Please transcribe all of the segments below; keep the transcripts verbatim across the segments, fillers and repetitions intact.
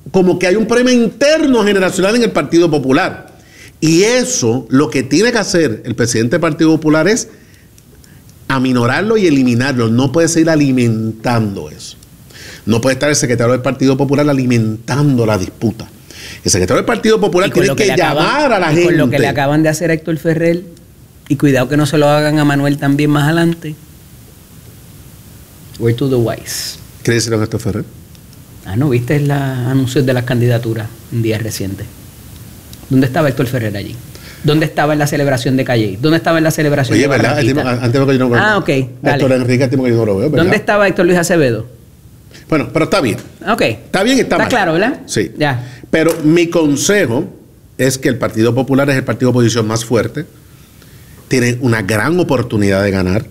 como que hay un problema interno generacional en el Partido Popular. Y eso, lo que tiene que hacer el presidente del Partido Popular es aminorarlo y eliminarlo. No puede seguir alimentando eso. No puede estar el secretario del Partido Popular alimentando la disputa. El secretario del Partido Popular tiene que, que llamar acaban, a la y gente. Con lo que le acaban de hacer a Héctor Ferrer, y cuidado que no se lo hagan a Manuel también más adelante. We're to the wise. ¿Qué le hicieron a Héctor Ferrer? Ah, ¿no viste los anuncios de las candidaturas en días recientes? ¿Dónde estaba Héctor Ferrer allí? ¿Dónde estaba en la celebración de Calle? ¿Dónde estaba en la celebración Oye, de Barranquita? ¿verdad? El tipo, antes que yo no ah, ok. Dale. Héctor Enrique, el tipo que yo no lo veo, ¿verdad? ¿Dónde estaba Héctor Luis Acevedo? Bueno, pero está bien. Ok. Está bien, está, está mal. Está claro, ¿verdad? Sí. Ya. Pero mi consejo es que el Partido Popular es el partido de oposición más fuerte. Tiene una gran oportunidad de ganar.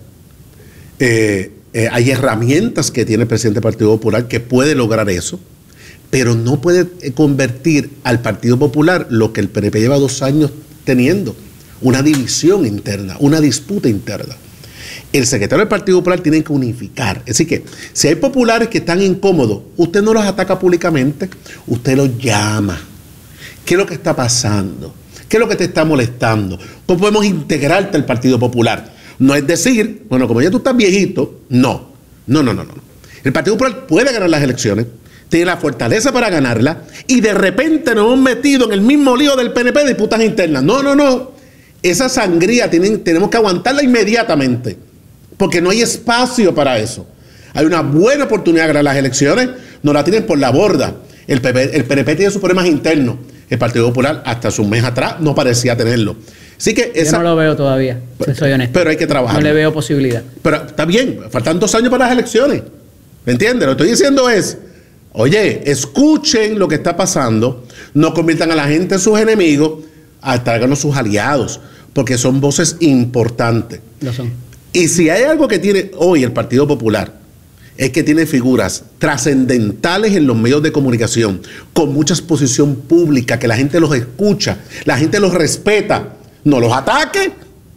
Eh, eh, hay herramientas que tiene el presidente del Partido Popular que puede lograr eso, pero no puede convertir al Partido Popular lo que el P N P lleva dos años teniendo, una división interna, una disputa interna. El secretario del Partido Popular tiene que unificar. Así que, si hay populares que están incómodos, usted no los ataca públicamente, usted los llama. ¿Qué es lo que está pasando? ¿Qué es lo que te está molestando? ¿Cómo podemos integrarte al Partido Popular? No es decir, bueno, como ya tú estás viejito, no. No, no, no, no. El Partido Popular puede ganar las elecciones, tiene la fortaleza para ganarla, y de repente nos hemos metido en el mismo lío del P N P de disputas internas. No, no, no. Esa sangría tienen, tenemos que aguantarla inmediatamente, porque no hay espacio para eso. Hay una buena oportunidad de ganar las elecciones, no la tienen por la borda. El, P P, el P N P tiene sus problemas internos. El Partido Popular, hasta hace un mes atrás, no parecía tenerlo. Así que esa, yo no lo veo todavía, si soy honesto. Pero hay que trabajar. No le veo posibilidad. Pero está bien, faltan dos años para las elecciones. ¿Me entiendes? Lo que estoy diciendo es, oye, escuchen lo que está pasando, no conviertan a la gente en sus enemigos, tráiganos sus aliados, porque son voces importantes. Lo son. Y si hay algo que tiene hoy el Partido Popular, es que tiene figuras trascendentales en los medios de comunicación, con mucha exposición pública, que la gente los escucha, la gente los respeta. No los ataque,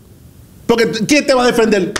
porque ¿quién te va a defender?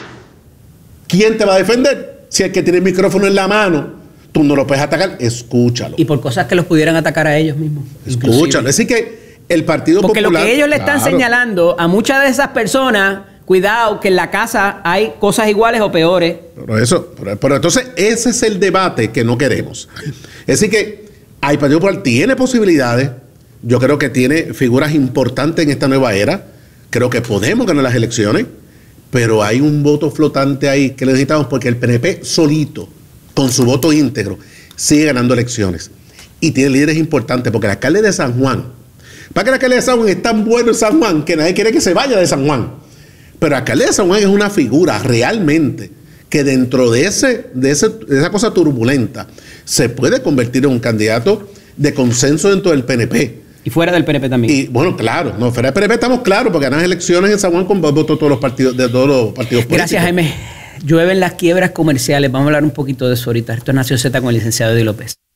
¿Quién te va a defender? Si el que tiene el micrófono en la mano, tú no lo puedes atacar, escúchalo. Y por cosas que los pudieran atacar a ellos mismos. Escúchalo. Así que el Partido Porque Popular... Porque lo que ellos le están claro. señalando a muchas de esas personas... Cuidado, que en la casa hay cosas iguales o peores. Pero eso, pero, pero entonces ese es el debate que no queremos. Es decir que el Partido Popular tiene posibilidades. Yo creo que tiene figuras importantes en esta nueva era. Creo que podemos ganar las elecciones, pero hay un voto flotante ahí que necesitamos, porque el P N P solito, con su voto íntegro, sigue ganando elecciones. Y tiene líderes importantes, porque el alcalde de San Juan, para que el alcalde de San Juan es tan bueno en San Juan que nadie quiere que se vaya de San Juan. Pero el alcalde de San Juan es una figura realmente que dentro de, ese, de, ese, de esa cosa turbulenta se puede convertir en un candidato de consenso dentro del P N P. Y fuera del P N P también. Y bueno, claro, no, fuera del P N P estamos claros, porque ganan elecciones en San Juan con votos de todos los partidos, de todos los partidos políticos. Gracias, Jaime. Llueven las quiebras comerciales. Vamos a hablar un poquito de eso ahorita. Esto es Nación Z con el licenciado Eddie López.